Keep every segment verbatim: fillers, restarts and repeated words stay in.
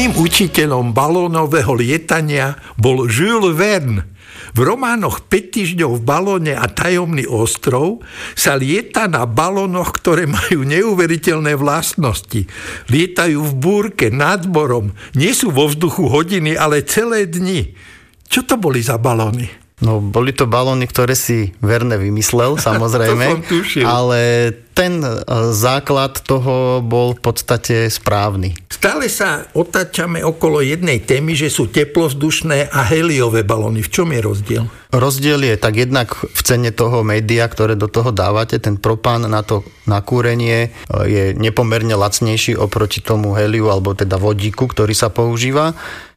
Mojím učiteľom balónového lietania bol Jules Verne. V románoch päť týždňov v balóne a Tajomný ostrov sa lieta na balónoch, ktoré majú neuveriteľné vlastnosti. Lietajú v búrke, nad morom, nie sú vo vzduchu hodiny, ale celé dni. Čo to boli za balóny? No, boli to balóny, ktoré si Verne vymyslel, samozrejme, ale ten základ toho bol v podstate správny. Stále sa otáčame okolo jednej témy, že sú teplovzdušné a heliové balóny. V čom je rozdiel? Rozdiel je tak jednak v cene toho média, ktoré do toho dávate. Ten propán na to nakúrenie je nepomerne lacnejší oproti tomu heliu, alebo teda vodíku, ktorý sa používa.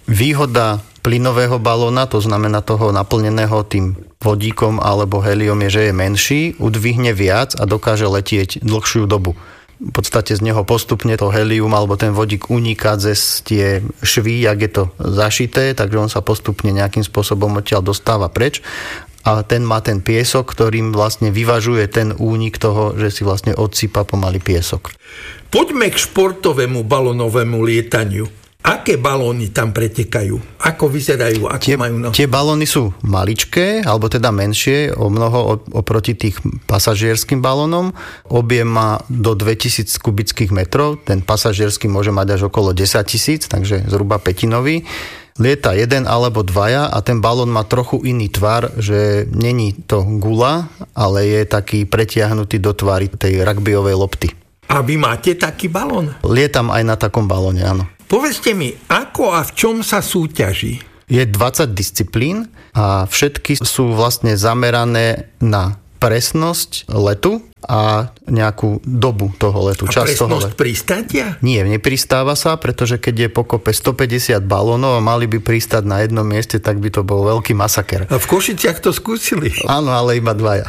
Výhoda plynového balóna, to znamená toho naplneného tým vodíkom alebo heliom, je, že je menší, udvihne viac a dokáže letieť dlhšiu dobu. V podstate z neho postupne to helium alebo ten vodík uniká cez tie švy, jak je to zašité, takže on sa postupne nejakým spôsobom odtiaľ dostáva preč. A ten má ten piesok, ktorým vlastne vyvažuje ten únik toho, že si vlastne odsýpa pomaly piesok. Poďme k športovému balónovému lietaniu. Aké balóny tam pretekajú? Ako vyzerajú? Ako tie, majú no? tie balóny sú maličké, alebo teda menšie, o mnoho oproti tých pasažierským balónom. Objem má do dvetisíc kubických metrov, ten pasažierský môže mať až okolo desaťtisíc, takže zhruba pätinový. Lieta jeden alebo dvaja a ten balón má trochu iný tvar, že není to gula, ale je taký pretiahnutý do tvary tej rugbyovej lopty. A vy máte taký balón? Lietam aj na takom balóne, áno. Povedzte mi, ako a v čom sa súťaží? Je dvadsať disciplín a všetky sú vlastne zamerané na presnosť letu a nejakú dobu toho letu. A čas presnosť toho letu. pristátia? Nie, nepristáva sa, pretože keď je pokope stopäťdesiat balónov a mali by pristáť na jednom mieste, tak by to bol veľký masaker. A v Košiciach to skúsili? Áno, ale iba dvaja.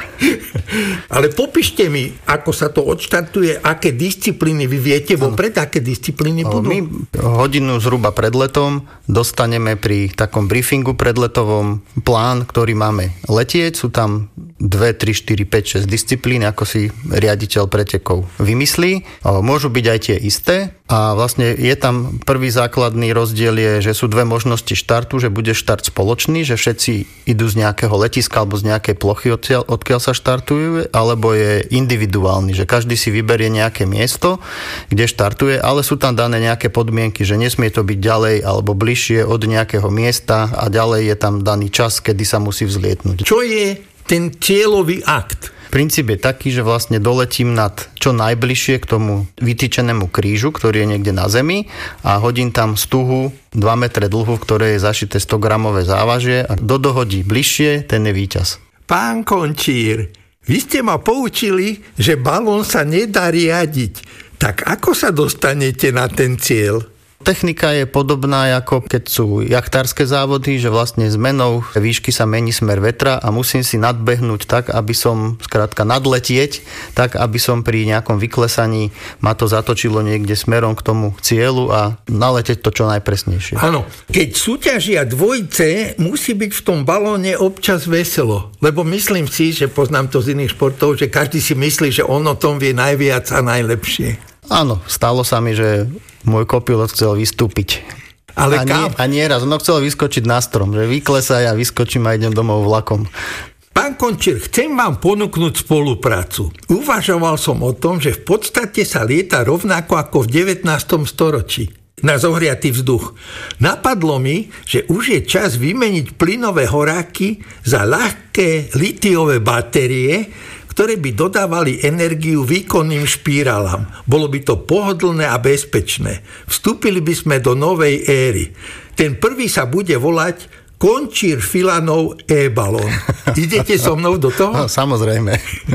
Ale popíšte mi, ako sa to odštartuje, aké disciplíny vy viete vopred, aké disciplíny budú? My hodinu zhruba pred letom dostaneme pri takom briefingu predletovom plán, ktorý máme letieť. Sú tam dva, tri, štyri, päť, šesť disciplín, ako si riaditeľ pretekov vymyslí. Môžu byť aj tie isté a vlastne je tam prvý základný rozdiel je, že sú dve možnosti štartu, že bude štart spoločný, že všetci idú z nejakého letiska alebo z nejakej plochy, odkiaľ, odkiaľ sa štartujú, alebo je individuálny, že každý si vyberie nejaké miesto, kde štartuje, ale sú tam dané nejaké podmienky, že nesmie to byť ďalej alebo bližšie od nejakého miesta a ďalej je tam daný čas, kedy sa musí vzlietnúť. Čo je ten cieľový akt? Princíp je taký, že vlastne doletím nad čo najbližšie k tomu vytýčenému krížu, ktorý je niekde na zemi a hodím tam stuhu dva metre dlhú, v ktorej je zašité sto gramové závažie a kto dohodí bližšie, ten je víťaz. Pán Končír, vy ste ma poučili, že balón sa nedá riadiť. Tak ako sa dostanete na ten cieľ? Technika je podobná, ako keď sú jachtárske závody, že vlastne zmenou výšky sa mení smer vetra a musím si nadbehnúť tak, aby som, skrátka nadletieť, tak, aby som pri nejakom vyklesaní ma to zatočilo niekde smerom k tomu cieľu a naletieť to čo najpresnejšie. Áno, keď súťažia dvojice, musí byť v tom balóne občas veselo, lebo myslím si, že poznám to z iných športov, že každý si myslí, že on o tom vie najviac a najlepšie. Áno, stalo sa mi, že môj kopilot chcel vystúpiť. Ale a, nie, a nie raz, on chcel vyskočiť na strom, že vyklesaj a vyskočím a idem domov vlakom. Pán Končír, chcem vám ponúknuť spoluprácu. Uvažoval som o tom, že v podstate sa lieta rovnako ako v devätnástom storočí. Na zohriatý vzduch. Napadlo mi, že už je čas vymeniť plynové horáky za ľahké litiové batérie, ktoré by dodávali energiu výkonným špíralám. Bolo by to pohodlné a bezpečné. Vstúpili by sme do novej éry. Ten prvý sa bude volať Končír Filanov e-balón. Idete so mnou do toho? No, samozrejme.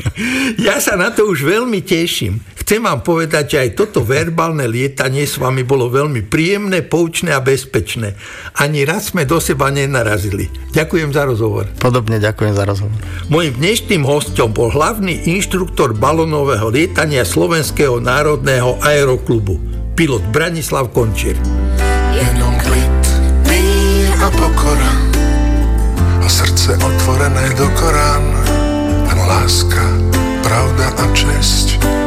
Ja sa na to už veľmi teším. Chcem vám povedať, že aj toto verbálne lietanie s vami bolo veľmi príjemné, poučné a bezpečné. Ani raz sme do seba nenarazili. Ďakujem za rozhovor. Podobne ďakujem za rozhovor. Mojím dnešným hosťom bol hlavný inštruktor balónového lietania Slovenského národného aeroklubu, pilot Branislav Končír. Jenom klid, mír a pokora a srdce otvorené do Korán. Len láska, pravda a česť